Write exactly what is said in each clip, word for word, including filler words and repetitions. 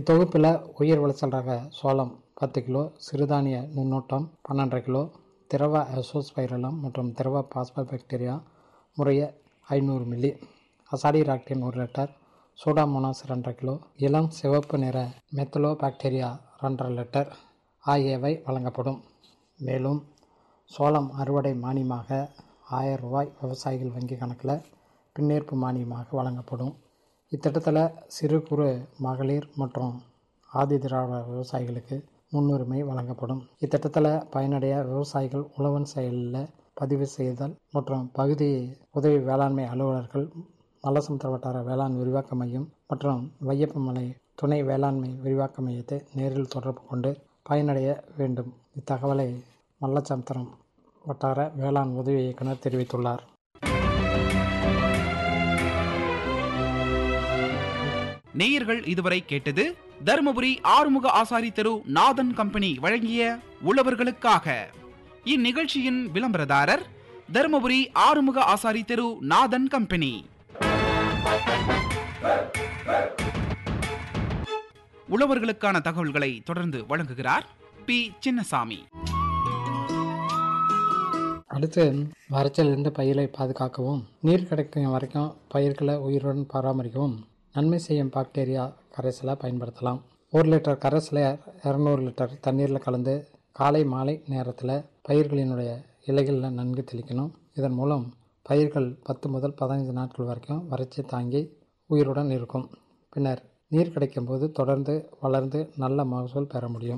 இத்தொகுப்பில் உயர் விளைச்சல் ரக சோளம் பத்து கிலோ, சிறுதானிய நுண்ணூட்டம் பன்னெண்டரை கிலோ, திரவ அசோஸ்பைரலம் மற்றும் திரவ பாஸ்போபாக்டீரியா முறைய ஐநூறு மில்லி, அசாடிராக்டின் ஒரு லிட்டர், சூடாமோனாஸ் ரெண்டரை கிலோ, இளம் சிவப்பு நிற மெத்தலோ பாக்டீரியா ரெண்டரை லிட்டர் ஆகியவை வழங்கப்படும். மேலும் சோளம் அறுவடை மானியமாக ஆயிரம் ரூபாய் விவசாயிகள் வங்கி கணக்கில் பின்னேற்பு மானியமாக வழங்கப்படும். இத்திட்டத்தில் சிறு குறு மகளிர் மற்றும் ஆதி திராவிட விவசாயிகளுக்கு முன்னுரிமை வழங்கப்படும். இத்திட்டத்தில் பயனடைய விவசாயிகள் உழவன் செயலில் பதிவு செய்தல் மற்றும் பகுதி உதவி வேளாண்மை அலுவலர்கள், மல்லசமுத்திர வட்டார வேளாண் விரிவாக்க மையம் மற்றும் வையப்பமலை துணை வேளாண்மை விரிவாக்க மையத்தை நேரில் தொடர்பு கொண்டு பயனடைய வேண்டும். இத்தகவலை மல்லசமுத்திரம் வட்டார வேளாண் உதவி இயக்குனர் தெரிவித்துள்ளார். நேயர்கள் இதுவரை கேட்டது தருமபுரி ஆறுமுக ஆசாரி தெரு நாதன் கம்பெனி வழங்கிய உழவர்களுக்காக. இந்நிகழ்ச்சியின் விளம்பரதாரர் தருமபுரி ஆறுமுக ஆசாரி தெரு நாதன் கம்பெனி. உழவர்களுக்கான தகவல்களை தொடர்ந்து வழங்குகிறார் பி சின்னசாமி. அடுத்து வறட்சியிலிருந்து பயிரை பாதுகாக்கவும், நீர் கிடைக்கும் வரைக்கும் பயிர்களை உயிருடன் பராமரிக்கவும் நன்மை செய்யும் பாக்டீரியா கரைசலை பயன்படுத்தலாம். ஒரு லிட்டர் கரைசலை இரநூறு லிட்டர் தண்ணீரில் கலந்து காலை மாலை நேரத்தில் பயிர்களினுடைய இலைகளில் நன்கு தெளிக்கணும். இதன் மூலம் பயிர்கள் பத்து முதல் பதினைந்து நாட்கள் வரைக்கும் வறட்சி தாங்கி உயிருடன் இருக்கும். பின்னர் நீர் கிடைக்கும் போது தொடர்ந்து வளர்ந்து நல்ல மகசூல் பெற முடியும்.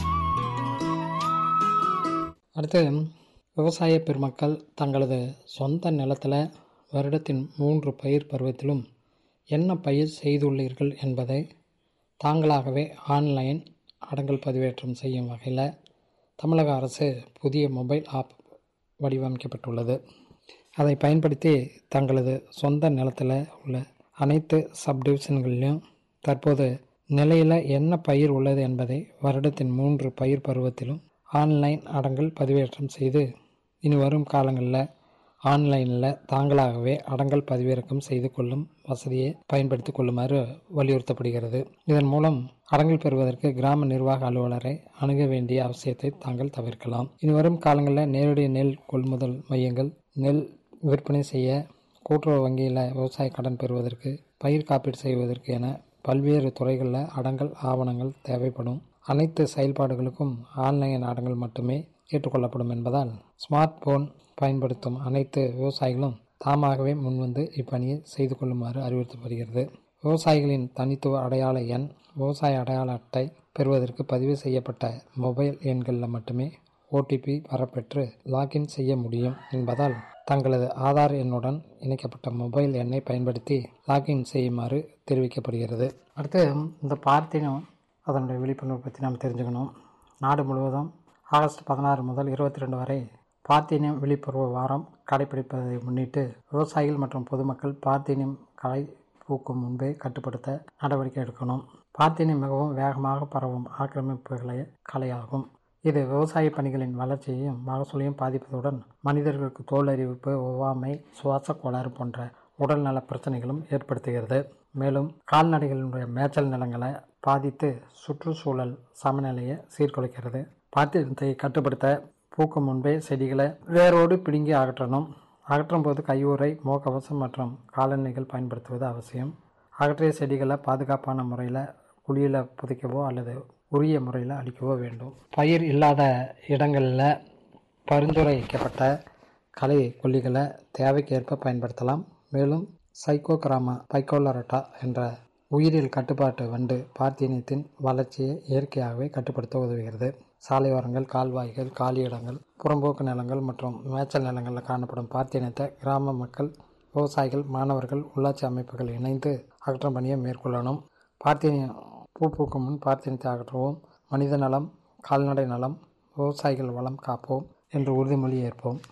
அடுத்து விவசாய பெருமக்கள் தங்களது சொந்த நிலத்தில் வருடத்தின் மூன்று பயிர் பருவத்திலும் என்ன பயிர் செய்துள்ளீர்கள் என்பதை தாங்களாகவே ஆன்லைன் அடங்கல் பதிவேற்றம் செய்யும் வகையில் தமிழக அரசு புதிய மொபைல் ஆப் வடிவமைக்கப்பட்டுள்ளது. அதை பயன்படுத்தி தங்களது சொந்த நிலத்தில் உள்ள அனைத்து சப்டிவிஷன்களிலும் தற்போது நிலையில் என்ன பயிர் உள்ளது என்பதை வருடத்தின் மூன்று பயிர் பருவத்திலும் ஆன்லைன் அடங்கல் பதிவேற்றம் செய்து இனி வரும் காலங்களில் ஆன்லைனில் தாங்களாகவே அடங்கல் பதிவிறக்கம் செய்து கொள்ளும் வசதியை பயன்படுத்தி கொள்ளுமாறு வலியுறுத்தப்படுகிறது. இதன் மூலம் அடங்கல் பெறுவதற்கு கிராம நிர்வாக அலுவலரை அணுக வேண்டிய அவசியத்தை தாங்கள் தவிர்க்கலாம். இனி வரும் காலங்களில் நேரடி நெல் கொள்முதல் மையங்கள், நெல் விற்பனை செய்ய, கூட்டுறவு வங்கியில் விவசாய கடன் பெறுவதற்கு, பயிர் காப்பீடு செய்வதற்கு என பல்வேறு துறைகளில் அடங்கல் ஆவணங்கள் தேவைப்படும். அனைத்து செயல்பாடுகளுக்கும் ஆன்லைன் அடங்கல் மட்டுமே ஏற்றுக்கொள்ளப்படும் என்பதால் ஸ்மார்ட் போன் பயன்படுத்தும் அனைத்து விவசாயிகளும் தாமாகவே முன்வந்து இப்பணியை செய்து கொள்ளுமாறு அறிவுறுத்தப்படுகிறது. விவசாயிகளின் தனித்துவ அடையாள எண், விவசாய அடையாள அட்டை பெறுவதற்கு பதிவு செய்யப்பட்ட மொபைல் எண்களில் மட்டுமே ஓடிபி வரப்பெற்று லாகின் செய்ய முடியும் என்பதால் தங்களது ஆதார் எண்ணுடன் இணைக்கப்பட்ட மொபைல் எண்ணை பயன்படுத்தி லாகின் செய்யுமாறு தெரிவிக்கப்படுகிறது. அடுத்து இந்த பார்த்தினம் அதனுடைய விழிப்புணர்வு பற்றி நாம் தெரிஞ்சுக்கணும். நாடு முழுவதும் ஆகஸ்ட் பதினாறு முதல் இருபத்தி ரெண்டு வரை பார்த்தீனியம் விழிப்புணர்வு வாரம் கடைபிடிப்பதை முன்னிட்டு விவசாயிகள் மற்றும் பொதுமக்கள் பார்த்தீனியம் களை பூக்கும் முன்பே கட்டுப்படுத்த நடவடிக்கை எடுக்கணும். பார்த்தீனியம் மிகவும் வேகமாக பரவும் ஆக்கிரமிப்புகளை கலையாகும். இது விவசாய பணிகளின் வளர்ச்சியையும் மகசூலையும் பாதிப்பதுடன் மனிதர்களுக்கு தோல் அறிவிப்பு, ஒவ்வாமை, சுவாச கோளாறு போன்ற உடல்நல பிரச்சனைகளும் ஏற்படுத்துகிறது. மேலும் கால்நடைகளினுடைய மேய்ச்சல் நிலங்களை பாதித்து சுற்றுச்சூழல் சமநிலையை சீர்குலைக்கிறது. பார்த்தீனத்தை கட்டுப்படுத்த பூக்கும் முன்பே செடிகளை வேரோடு பிடுங்கி அகற்றணும். அகற்றும் போது கையுறை, முகக்கவசம் மற்றும் காலணிகள் பயன்படுத்துவது அவசியம். அகற்றிய செடிகளை பாதுகாப்பான முறையில் குழியில் புதைக்கவோ அல்லது உரிய முறையில் அழிக்கவோ வேண்டும். பயிர் இல்லாத இடங்களில் பரிந்துரைக்கப்பட்ட களை கொல்லிகளை தேவைக்கேற்ப பயன்படுத்தலாம். மேலும் சைக்கோகிராமா பைக்கோலரட்டா என்ற உயிரியல் கட்டுப்பாட்டு வண்டு பார்த்தீனியத்தின் வளர்ச்சியை இயற்கையாகவே கட்டுப்படுத்த உதவுகிறது. சாலையோரங்கள், கால்வாய்கள், காலியிடங்கள், புறம்போக்கு நிலங்கள் மற்றும் மேய்ச்சல் நிலங்களில் காணப்படும் பார்த்தீனியத்தை கிராம மக்கள், விவசாயிகள், மாணவர்கள், உள்ளாட்சி அமைப்புகள் இணைந்து அகற்றும் பணியை மேற்கொள்ளணும். பார்த்தீனியம் பூ பூக்கும் முன் பார்த்தீனியத்தை அகற்றுவோம். மனித நலம், கால்நடை நலம், விவசாயிகள் வளம் காப்போம் என்று உறுதிமொழி ஏற்போம்.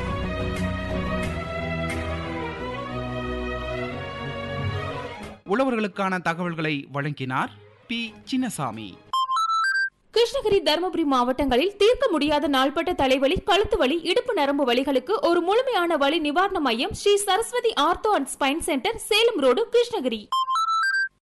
உழவர்களுக்கான தகவல்களை வழங்கினார் பி சின்னசாமி. கிருஷ்ணகிரி, தருமபுரி மாவட்டங்களில் தீர்க்க முடியாத நாள்பட்ட தலைவலி, கழுத்து வலி, இடுப்பு நரம்பு வலிகளுக்கு ஒரு முழுமையான வலி நிவாரண மையம் Sri Saraswati ortho and spine centre, Salem road, Krishnagiri.